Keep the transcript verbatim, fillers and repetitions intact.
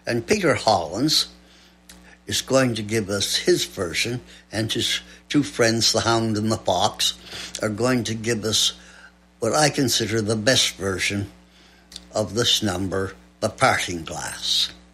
And Peter Hollins is going to give us his version, and his two friends, the Hound and the Fox, are going to give us what I consider the best version of this number, The Parting Glass.